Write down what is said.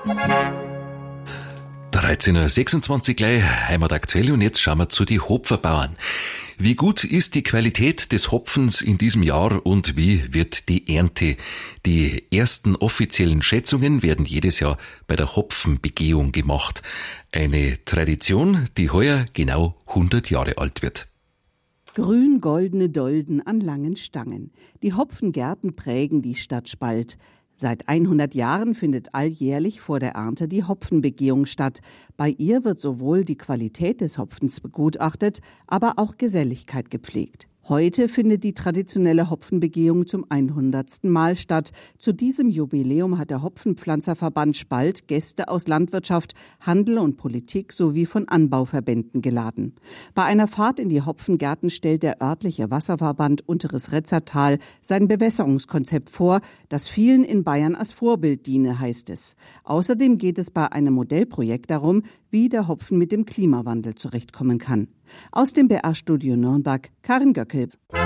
13.26 Uhr gleich, heimataktuell, und jetzt schauen wir zu die Hopferbauern. Wie gut ist die Qualität des Hopfens in diesem Jahr und wie wird die Ernte? Die ersten offiziellen Schätzungen werden jedes Jahr bei der Hopfenbegehung gemacht. Eine Tradition, die heuer genau 100 Jahre alt wird. Grün-goldene Dolden an langen Stangen. Die Hopfengärten prägen die Stadt Spalt. Seit 100 Jahren findet alljährlich vor der Ernte die Hopfenbegehung statt. Bei ihr wird sowohl die Qualität des Hopfens begutachtet, aber auch Geselligkeit gepflegt. Heute findet die traditionelle Hopfenbegehung zum 100. Mal statt. Zu diesem Jubiläum hat der Hopfenpflanzerverband Spalt Gäste aus Landwirtschaft, Handel und Politik sowie von Anbauverbänden geladen. Bei einer Fahrt in die Hopfengärten stellt der örtliche Wasserverband Unteres Retzertal sein Bewässerungskonzept vor, das vielen in Bayern als Vorbild diene, heißt es. Außerdem geht es bei einem Modellprojekt darum, wie der Hopfen mit dem Klimawandel zurechtkommen kann. Aus dem BR-Studio Nürnberg, Karin Göckel.